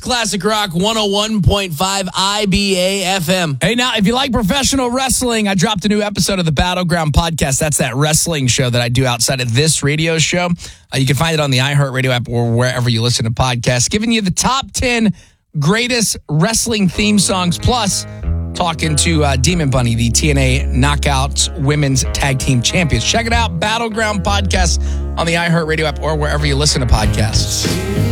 Classic Rock 101.5 IBA FM. Hey, now, if you like professional wrestling, I dropped a new episode of the Battleground podcast. That's that wrestling show that I do outside of this radio show. You can find it on the iHeartRadio app or wherever you listen to podcasts, giving you the top 10 greatest wrestling theme songs, plus talking to Demon Bunny, the TNA Knockouts Women's Tag Team Champions. Check it out, Battleground Podcast on the iHeartRadio app or wherever you listen to podcasts.